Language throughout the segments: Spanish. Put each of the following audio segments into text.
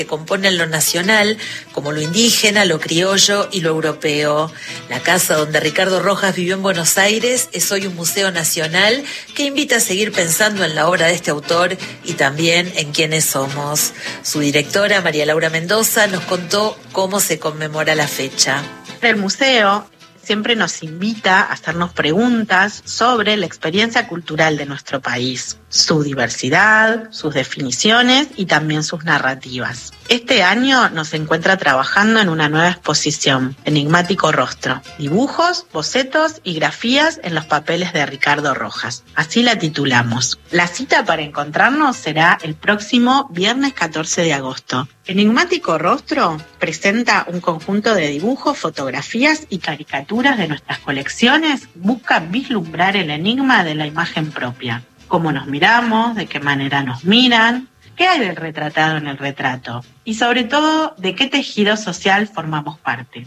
que componen lo nacional, como lo indígena, lo criollo y lo europeo. La casa donde Ricardo Rojas vivió en Buenos Aires es hoy un museo nacional que invita a seguir pensando en la obra de este autor y también en quiénes somos. Su directora, María Laura Mendoza, nos contó cómo se conmemora la fecha. El museo siempre nos invita a hacernos preguntas sobre la experiencia cultural de nuestro país, su diversidad, sus definiciones y también sus narrativas. Este año nos encuentra trabajando en una nueva exposición, Enigmático Rostro, dibujos, bocetos y grafías en los papeles de Ricardo Rojas. Así la titulamos. La cita para encontrarnos será el próximo viernes 14 de agosto. Enigmático Rostro presenta un conjunto de dibujos, fotografías y caricaturas de nuestras colecciones. Busca vislumbrar el enigma de la imagen propia. Cómo nos miramos, de qué manera nos miran, qué hay del retratado en el retrato y sobre todo de qué tejido social formamos parte.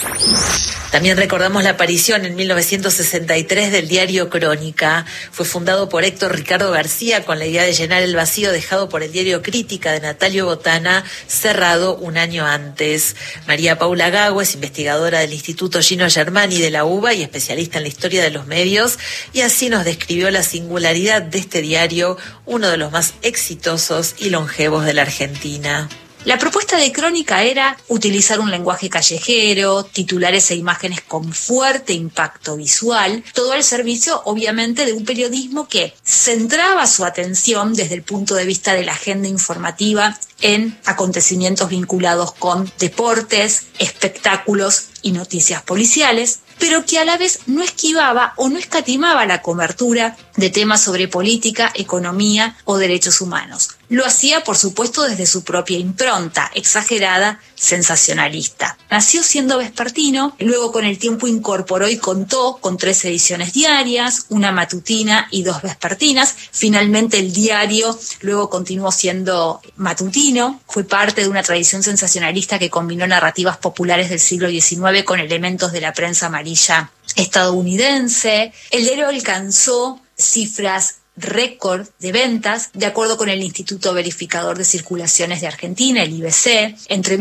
También recordamos la aparición en 1963 del diario Crónica. Fue fundado por Héctor Ricardo García con la idea de llenar el vacío dejado por el diario Crítica de Natalio Botana, cerrado un año antes. María Paula Gago es investigadora del Instituto Gino Germani de la UBA y especialista en la historia de los medios, y así nos describió la singularidad de este diario, uno de los más exitosos y longevos de la Argentina. La propuesta de Crónica era utilizar un lenguaje callejero, titulares e imágenes con fuerte impacto visual, todo al servicio, obviamente, de un periodismo que centraba su atención desde el punto de vista de la agenda informativa en acontecimientos vinculados con deportes, espectáculos y noticias policiales, pero que a la vez no esquivaba o no escatimaba la cobertura de temas sobre política, economía o derechos humanos. Lo hacía, por supuesto, desde su propia impronta, exagerada, sensacionalista. Nació siendo vespertino, luego con el tiempo incorporó y contó con 3 ediciones diarias, una matutina y 2 vespertinas. Finalmente el diario luego continuó siendo matutino. Fue parte de una tradición sensacionalista que combinó narrativas populares del siglo XIX con elementos de la prensa amarilla estadounidense. El diario alcanzó cifras récord de ventas, de acuerdo con el Instituto Verificador de Circulaciones de Argentina, el IBC. Entre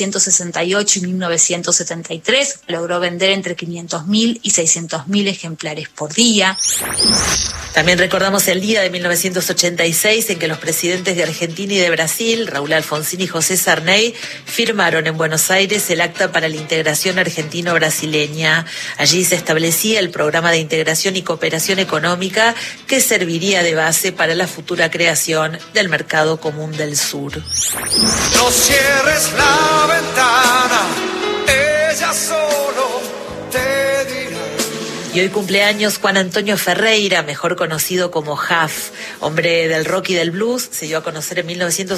1968 y 1973 logró vender entre 500.000 y 600.000 ejemplares por día. También recordamos el día de 1986 en que los presidentes de Argentina y de Brasil, Raúl Alfonsín y José Sarney, firmaron en Buenos Aires el Acta para la Integración Argentino-Brasileña. Allí se establecía el programa de integración y cooperación económica que serviría de base para la futura creación del Mercado Común del Sur. No cierres la ventana, ella solo te dirá. Y hoy cumpleaños Juan Antonio Ferreira, mejor conocido como Huff, hombre del rock y del blues. Se dio a conocer en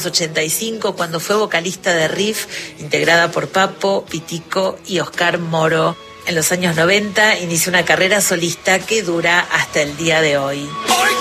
1985 cuando fue vocalista de Riff, integrada por Papo, Pitico y Oscar Moro. En los años 90 inició una carrera solista que dura hasta el día de hoy.